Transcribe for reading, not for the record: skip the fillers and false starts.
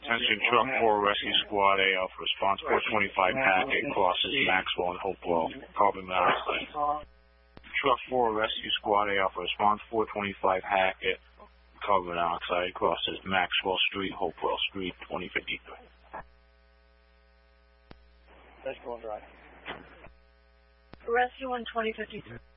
Attention Truck 4 Rescue Squad A Alpha Response 425 packet crosses Maxwell and Hopewell, carbon monoxide. Truck 4 Rescue Squad A Alpha Response 425 packet carbon monoxide crosses Maxwell Street, Hopewell Street, 2053. That's going dry. Rescue 1 2053.